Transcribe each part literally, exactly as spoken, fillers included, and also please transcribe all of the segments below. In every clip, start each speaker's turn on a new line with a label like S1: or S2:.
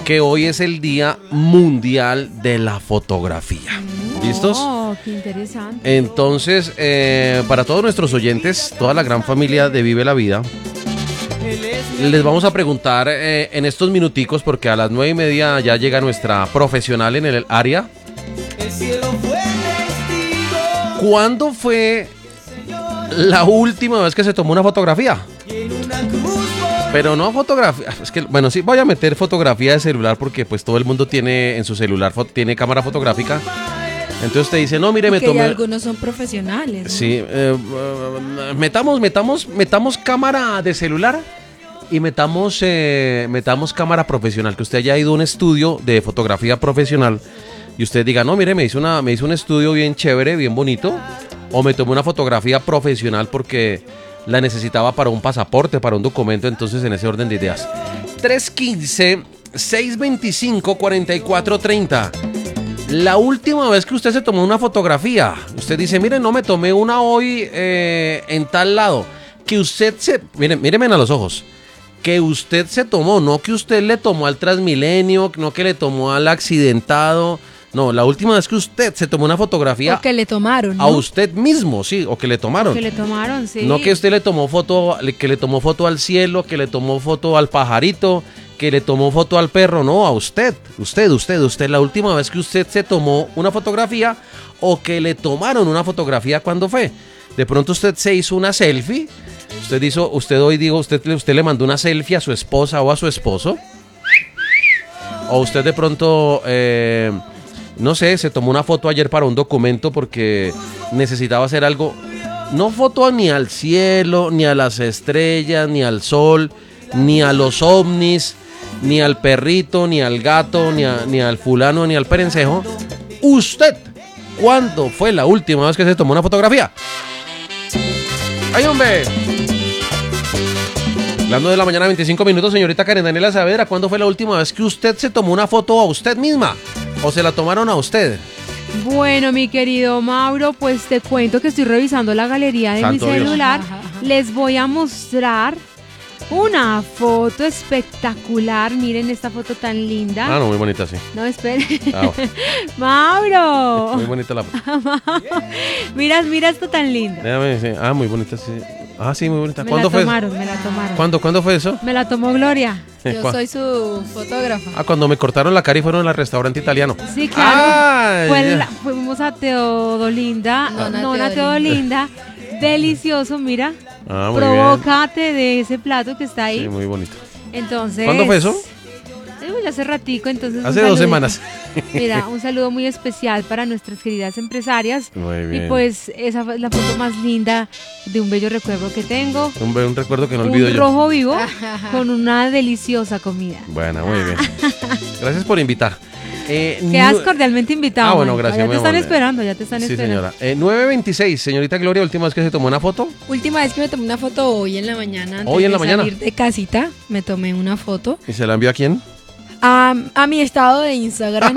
S1: que hoy es el Día Mundial de la Fotografía. ¿Listos?
S2: Oh, qué interesante.
S1: Entonces, eh, para todos nuestros oyentes, toda la gran familia de Vive la Vida, les vamos a preguntar eh, en estos minuticos, porque a las nueve y media ya llega nuestra profesional en el área. ¿Cuándo fue la última vez que se tomó una fotografía? Pero no fotografía, es que, bueno, sí, voy a meter fotografía de celular porque pues todo el mundo tiene en su celular, tiene cámara fotográfica. Entonces te dice, no, mire, me tomé...
S3: Que algunos son profesionales, ¿no?
S1: Sí, eh, uh, metamos, metamos, metamos cámara de celular y metamos, eh, metamos cámara profesional, que usted haya ido a un estudio de fotografía profesional y usted diga, no, mire, me hizo, una, me hizo un estudio bien chévere, bien bonito, o me tomé una fotografía profesional porque la necesitaba para un pasaporte, para un documento, entonces en ese orden de ideas. tres uno cinco, seis dos cinco, cuatro cuatro tres cero. La última vez que usted se tomó una fotografía, usted dice, mire, no me tomé una hoy eh, en tal lado, que usted se, miren, míreme a los ojos, que usted se tomó, no que usted le tomó al Transmilenio, no que le tomó al accidentado, no, la última vez que usted se tomó una fotografía.
S3: O que le tomaron, ¿no?
S1: A usted mismo, sí, o que le tomaron.
S2: Que le tomaron, sí.
S1: No que usted le tomó foto, que le tomó foto al cielo, que le tomó foto al pajarito, que le tomó foto al perro, no, a usted, usted, usted, usted, la última vez que usted se tomó una fotografía o que le tomaron una fotografía, ¿cuándo fue? De pronto usted se hizo una selfie, usted hizo, usted hoy digo, usted, usted le mandó una selfie a su esposa o a su esposo, o usted de pronto, eh, no sé, se tomó una foto ayer para un documento porque necesitaba hacer algo, no foto ni al cielo, ni a las estrellas, ni al sol, ni a los ovnis, ni al perrito, ni al gato, ni, a, ni al fulano, ni al perencejo. ¿Usted cuándo fue la última vez que se tomó una fotografía? ¡Ay, hombre! Hablando de la mañana, veinticinco minutos, señorita Karen Daniela Saavedra, ¿cuándo fue la última vez que usted se tomó una foto a usted misma? ¿O se la tomaron a usted?
S2: Bueno, mi querido Mauro, pues te cuento que estoy revisando la galería de
S1: Santo
S2: mi
S1: Dios.
S2: celular. Les voy a mostrar una foto espectacular. Miren esta foto tan linda.
S1: Ah, no, muy bonita, sí.
S2: No, espere.
S1: Ah, bueno.
S2: Mauro.
S1: Muy bonita la foto.
S2: Mira, mira esto tan lindo.
S1: Déjame, sí. Ah, muy bonita, sí. Ah, sí, muy bonita.
S2: Me
S1: ¿Cuándo
S2: la
S1: fue?
S2: tomaron, me la tomaron.
S1: ¿Cuándo, ¿Cuándo fue eso?
S2: Me la tomó Gloria.
S3: Yo soy su fotógrafa.
S1: Ah, cuando me cortaron la cara y fueron al restaurante italiano.
S2: Sí, claro.
S1: Ah,
S2: Fue
S1: ya.
S2: la- fuimos a Teodolinda.
S3: Nona
S2: Nona Teodolinda. Delicioso, mira.
S1: Ah, muy
S2: Provócate de ese plato que está ahí.
S1: bien. Sí, muy bonito.
S2: Entonces.
S1: ¿Cuándo fue eso?
S2: Eh, ya hace ratico, entonces.
S1: Hace
S2: un
S1: dos
S2: saludito.
S1: semanas.
S2: Mira, un saludo muy especial para nuestras queridas empresarias.
S1: Muy bien.
S2: Y pues esa fue la foto más linda de un bello recuerdo que tengo.
S1: Un, un recuerdo que no olvido
S2: Un
S1: yo.
S2: rojo vivo con una deliciosa comida.
S1: Bueno, muy bien. Gracias por invitar. Eh,
S2: Quedas
S1: nu-
S2: cordialmente invitado.
S1: Ah, bueno,
S2: Manuel.
S1: gracias,
S2: Ya
S1: mi
S2: te están
S1: amor.
S2: esperando, ya te están
S1: Sí,
S2: esperando.
S1: señora. Eh, nueve veintiséis, señorita Gloria, última vez que se tomó una foto.
S3: Última vez que me tomé una foto hoy en la mañana. Antes
S1: Hoy en
S3: de
S1: la mañana.
S3: salir de casita, me tomé una foto.
S1: ¿Y se la envió a quién?
S3: A, a mi estado de Instagram.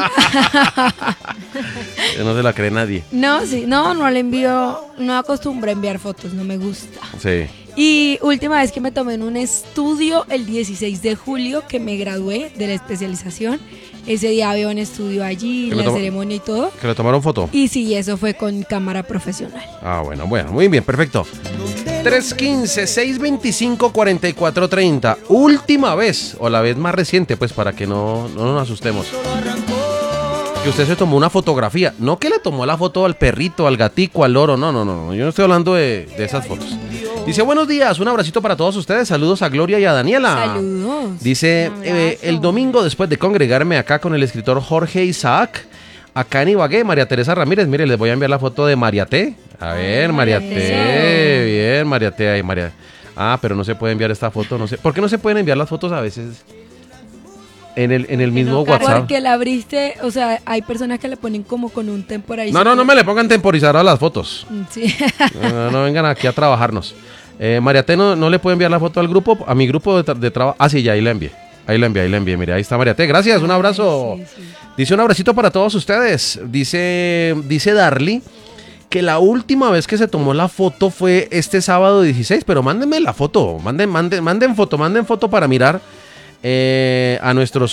S1: Eh, No se la cree nadie.
S3: No, sí, no, no le envío, no acostumbro a enviar fotos, no me gusta.
S1: Sí.
S3: Y última vez que me tomé en un estudio, el dieciséis de julio, que me gradué de la especialización. Ese día había un estudio allí,
S1: ¿Que le
S3: la
S1: toma-
S3: ceremonia y todo.
S1: ¿Que le tomaron foto?
S3: Y sí, eso fue con cámara profesional.
S1: Ah, bueno, bueno, muy bien, perfecto. tres uno cinco, seis dos cinco, cuatro cuatro tres cero. Última vez, o la vez más reciente, pues para que no, no nos asustemos. Que usted se tomó una fotografía. No que le tomó la foto al perrito, al gatico, al loro. No, no, no, no. Yo no estoy hablando de, de esas fotos. Dice, buenos días, un abracito para todos ustedes. Saludos a Gloria y a Daniela.
S3: Saludos.
S1: Dice,
S2: Un
S1: eh,
S2: abrazo.
S1: el domingo después de congregarme acá con el escritor Jorge Isaac, acá en Ibagué, María Teresa Ramírez, mire, les voy a enviar la foto de María T. A ver, María T, bien, María T, ahí, María. Ah, pero no se puede enviar esta foto, no sé. ¿Por qué no se pueden enviar las fotos a veces en el, en el mismo
S2: no,
S1: WhatsApp?
S3: Porque la abriste, o sea, hay personas que le ponen como con un temporizador.
S1: No, no, no me le pongan temporizador a las fotos.
S3: Sí.
S1: No, no, no vengan aquí a trabajarnos. Eh, María T, no, no le puede enviar la foto al grupo, a mi grupo de, tra- de trabajo. Ah, sí, ya, ahí la envié. Ahí la envié, ahí la envié. Mire, ahí está María T. Gracias, un abrazo.
S3: Sí, sí.
S1: Dice un abracito para todos ustedes. Dice, dice Darly que la última vez que se tomó la foto fue este sábado dieciséis, pero mándenme la foto, manden, manden, manden foto, manden foto para mirar eh, a nuestros